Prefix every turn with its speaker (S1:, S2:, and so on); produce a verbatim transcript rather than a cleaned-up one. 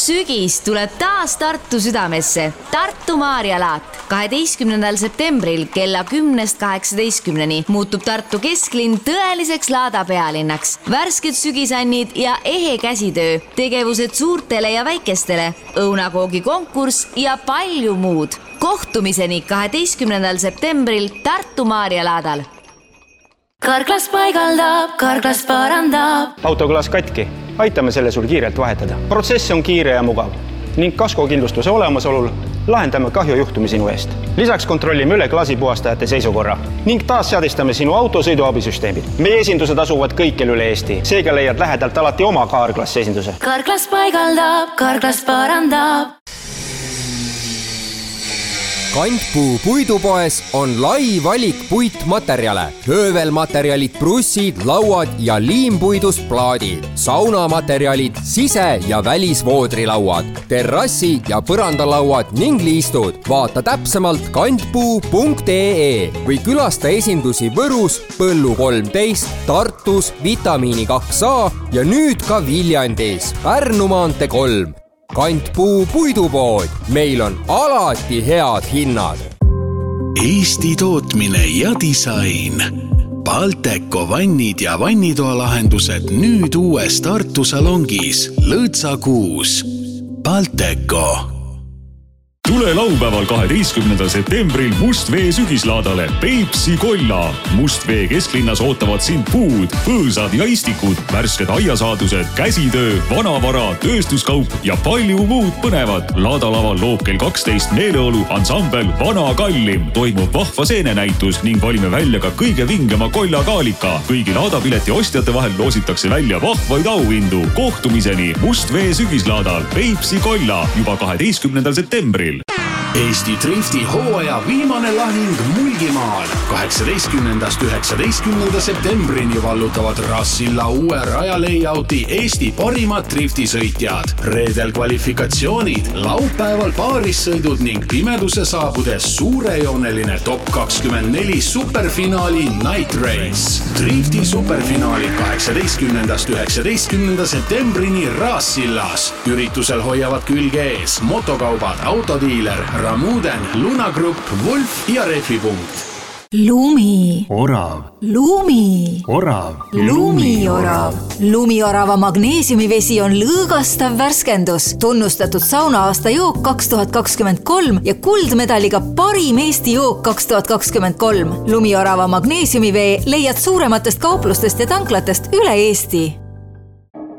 S1: sügis tuleb taas Tartu südamesse. Tartu Maarjalaat. kaheteistkümnendal septembril kella kümnest kaheksateistkümneni muutub Tartu kesklinn tõeliseks laada pealinnaks. Värsked sügisannid ja ehe käsitöö, tegevused suurtele ja väikestele, õunakoogi konkurss ja palju muud. Kohtumiseni kaheteistkümnendal septembril Tartu Maarjalaadal.
S2: Karklas paigaldab, karklas parandab.
S3: Autoklaas katki. Aitame selle sul kiirelt vahetada. Protsess on kiire ja mugav ning kaskokindlustuse olemasolul lahendame kahjujuhtumi sinu eest. Lisaks kontrollime üle klaasipuhastajate seisukorra ning taas seadistame sinu auto sõiduabisüsteemid. Meie esindused asuvad kõikjal üle Eesti. Seega leiad lähedalt alati oma Karklas esinduse.
S2: Karklas paigaldab, karklas parandab.
S4: Kantpuu puidupoes on lai valik puitmaterjale, höövelmaterjalid, brussid, lauad ja liimpuidust plaadid, saunamaterjalid, sise- ja välisvoodrilauad, terrassi- ja põrandalauad ning liistud. Vaata täpsemalt kantpuu punkt ee või külasta esindusi Võrus, Põllu kolmteist, Tartus, Vitamiini kaks A ja nüüd ka Viljandis, Pärnu maantee kolm. Kantpuu puidupood. Meil on alati head hinnad.
S5: Eesti tootmine ja disain. Balteco vannid ja vannitoa lahendused nüüd uues Tartu salongis. Lõõtsa kuus. Balteco.
S6: Tule laupäeval kaheteistkümnendal septembril Mustvee sügislaadale Peipsi Kolla. Mustvee kesklinnas ootavad sind puud, põõsad ja istikud, värsked aiasaadused, käsitöö, vanavara, tööstuskaup ja palju muud põnevad. Laadalaval loob kell kaksteist meeleolu ansambel Vana Kallim. Toimub vahva seenenäitus ning valime välja ka kõige vingema Kolla kaalika. Kõigi laadapileti ostjate vahel loositakse välja vahvaid auhindu. Kohtumiseni Mustvee sügislaadal Peipsi Kolla juba kaheteistkümnendal septembril.
S5: Eesti Drifti hooaja viimane lahing Mulgimaal. kaheksateistkümnendast üheksateistkümnenda septembrini vallutavad Rassilla uue rajalayouti Eesti parimad driftisõitjad. Reedel kvalifikatsioonid, laupäeval paarissõidud ning pimeduse saabudes suurejooneline top kakskümmend neli superfinaali Night Race. Drifti superfinaalid kaheksateistkümnendast üheksateistkümnenda septembrini Rassillas. Üritusel hoiavad külge ees motokaubad, autodiiler, Ramuden, Luna Grupp, Wolf ja Refipunkt.
S7: Lumi.
S8: Orav.
S7: Lumi.
S8: Orav.
S7: Lumiorav. Lumiorava magneesiumivesi on lõõgastav värskendus, tunnustatud sauna-aasta jook kaks tuhat kakskümmend kolm ja kuldmedaliga parim Eesti jook kaks tuhat kakskümmend kolm. Lumiorava magneesiumivee leiad suurematest kauplustest ja tanklatest üle Eesti.